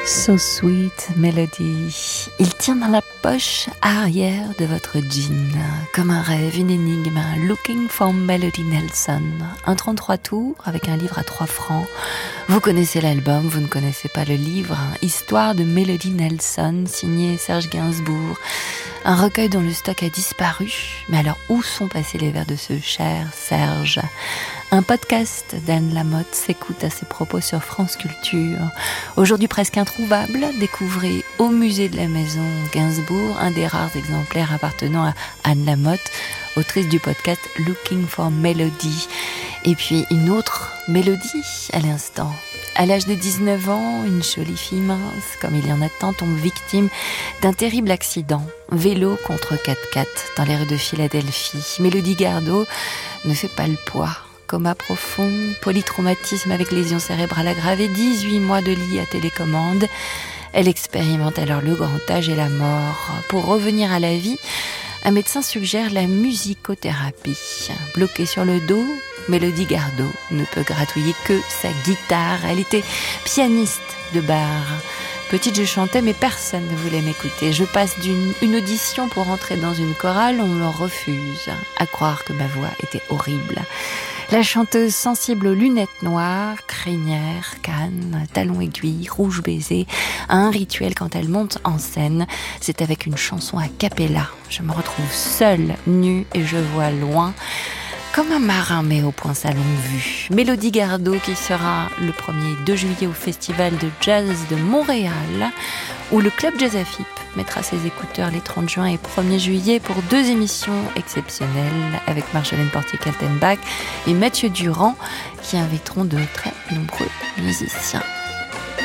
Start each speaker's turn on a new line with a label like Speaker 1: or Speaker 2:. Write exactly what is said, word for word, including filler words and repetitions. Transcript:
Speaker 1: So Sweet Melody. Il tient dans la poche arrière de votre jean, comme un rêve, une énigme, Looking for Melody Nelson. Un trente-trois tours avec un livre à trois francs. Vous connaissez l'album, vous ne connaissez pas le livre. Histoire de Melody Nelson, signé Serge Gainsbourg. Un recueil dont le stock a disparu. Mais alors, où sont passés les vers de ce cher Serge ? Un podcast d'Anne Lamotte s'écoute à ses propos sur France Culture. Aujourd'hui presque introuvable, découvrez au musée de la Maison Gainsbourg, un des rares exemplaires appartenant à Anne Lamotte, autrice du podcast Looking for Melody. Et puis une autre mélodie à l'instant. À l'âge de dix-neuf ans, une jolie fille mince, comme il y en a tant, tombe victime d'un terrible accident. Vélo contre quatre-quatre dans les rues de Philadelphie. Mélodie Gardot ne fait pas le poids. Coma profond, polytraumatisme avec lésion cérébrale aggravée, dix-huit mois de lit à télécommande. Elle expérimente alors le grand âge et la mort. Pour revenir à la vie, un médecin suggère la musicothérapie. Bloquée sur le dos, Mélodie Gardot ne peut gratouiller que sa guitare. Elle était pianiste de bar. Petite, je chantais, mais personne ne voulait m'écouter. Je passe d'une une audition pour entrer dans une chorale, on me refuse. À croire que ma voix était horrible. La chanteuse sensible aux lunettes noires, crinière, canne, talons aiguilles, rouge baiser, a un rituel quand elle monte en scène. C'est avec une chanson a cappella. Je me retrouve seule, nue, et je vois loin, comme un marin mais au point sa longue vue. Mélodie Gardot qui sera le premier deux juillet au Festival de Jazz de Montréal, où le Club Jazz Afip mettra ses écouteurs les trente juin et premier juillet pour deux émissions exceptionnelles avec Marjolaine Portier-Kaltenbach et Mathieu Durand qui inviteront de très nombreux musiciens.